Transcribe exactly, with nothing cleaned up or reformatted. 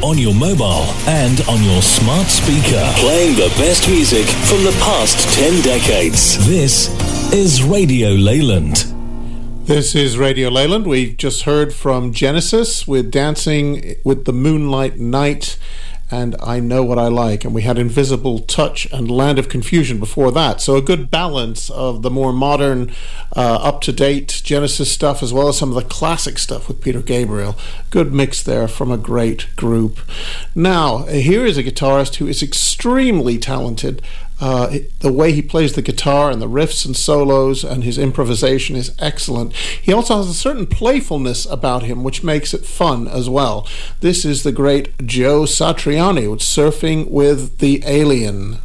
on your mobile and on your smart speaker. Playing the best music from the past ten decades. This is Radio Leyland. This is Radio Leyland. We've just heard from Genesis with Dancing with the Moonlight Night and I Know What I Like. And we had Invisible Touch and Land of Confusion before that. So a good balance of the more modern, uh, up-to-date Genesis stuff as well as some of the classic stuff with Peter Gabriel. Good mix there from a great group. Now, here is a guitarist who is extremely talented. Uh, the way he plays the guitar and the riffs and solos and his improvisation is excellent. He also has a certain playfulness about him which makes it fun as well. This is the great Joe Satriani with Surfing with the Alien.